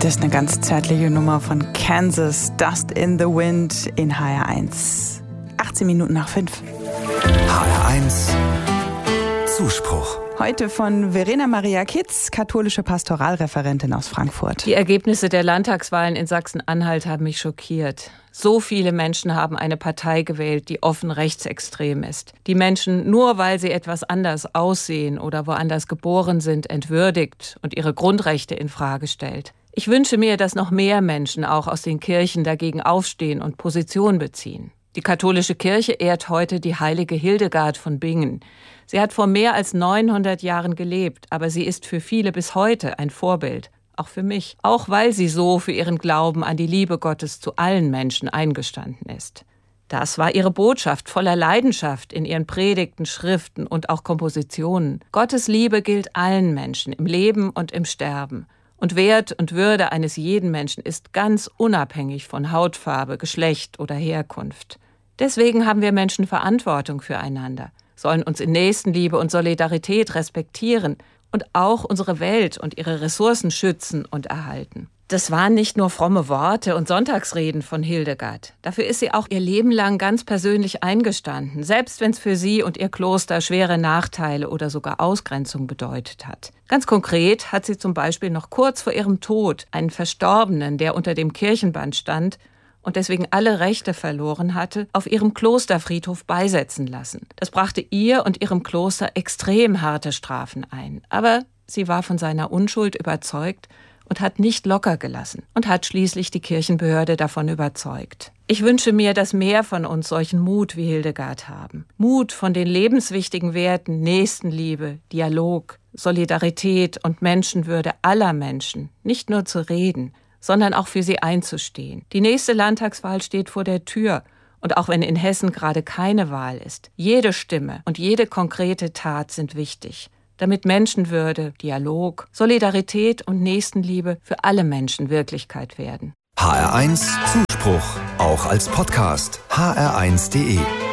Das ist eine ganz zärtliche Nummer von Kansas, Dust in the Wind in HR1. 18 Minuten nach 5. HR1 Zuspruch. Heute von Verena Maria Kitz, katholische Pastoralreferentin aus Frankfurt. Die Ergebnisse der Landtagswahlen in Sachsen-Anhalt haben mich schockiert. So viele Menschen haben eine Partei gewählt, die offen rechtsextrem ist. Die Menschen, nur weil sie etwas anders aussehen oder woanders geboren sind, entwürdigt und ihre Grundrechte in Frage stellt. Ich wünsche mir, dass noch mehr Menschen auch aus den Kirchen dagegen aufstehen und Position beziehen. Die katholische Kirche ehrt heute die heilige Hildegard von Bingen. Sie hat vor mehr als 900 Jahren gelebt, aber sie ist für viele bis heute ein Vorbild. Auch für mich. Auch weil sie so für ihren Glauben an die Liebe Gottes zu allen Menschen eingestanden ist. Das war ihre Botschaft voller Leidenschaft in ihren Predigten, Schriften und auch Kompositionen. Gottes Liebe gilt allen Menschen, im Leben und im Sterben. Und Wert und Würde eines jeden Menschen ist ganz unabhängig von Hautfarbe, Geschlecht oder Herkunft. Deswegen haben wir Menschen Verantwortung füreinander, sollen uns in Nächstenliebe und Solidarität respektieren und auch unsere Welt und ihre Ressourcen schützen und erhalten. Das waren nicht nur fromme Worte und Sonntagsreden von Hildegard. Dafür ist sie auch ihr Leben lang ganz persönlich eingestanden, selbst wenn es für sie und ihr Kloster schwere Nachteile oder sogar Ausgrenzung bedeutet hat. Ganz konkret hat sie zum Beispiel noch kurz vor ihrem Tod einen Verstorbenen, der unter dem Kirchenband stand und deswegen alle Rechte verloren hatte, auf ihrem Klosterfriedhof beisetzen lassen. Das brachte ihr und ihrem Kloster extrem harte Strafen ein. Aber sie war von seiner Unschuld überzeugt und hat nicht locker gelassen und hat schließlich die Kirchenbehörde davon überzeugt. Ich wünsche mir, dass mehr von uns solchen Mut wie Hildegard haben. Mut von den lebenswichtigen Werten Nächstenliebe, Dialog, Solidarität und Menschenwürde aller Menschen, nicht nur zu reden, sondern auch für sie einzustehen. Die nächste Landtagswahl steht vor der Tür. Und auch wenn in Hessen gerade keine Wahl ist, jede Stimme und jede konkrete Tat sind wichtig, damit Menschenwürde, Dialog, Solidarität und Nächstenliebe für alle Menschen Wirklichkeit werden. HR1 Zuspruch, auch als Podcast. hr1.de